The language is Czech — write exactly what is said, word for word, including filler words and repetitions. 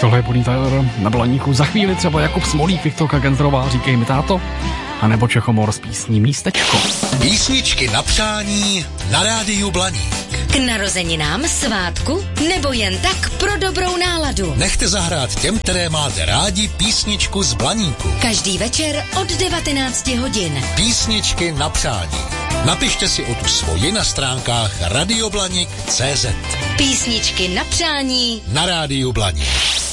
Tohle je Bonnie Tyler na Blaníku. Za chvíli třeba Jakub Smolík, Viktorka Genzrová, Říkej mi táto, a nebo Čechomor s písní Místečko. Písničky na přání na rádiu Blaník. K narozeninám, svátku nebo jen tak pro dobrou náladu. Nechte zahrát těm, které máte rádi, písničku z Blaníku. Každý večer od devatenácti hodin. Písničky na přání. Napište si o tu svoji na stránkách radioblanik tečka cé zet. Písničky na přání na rádiu Blaník.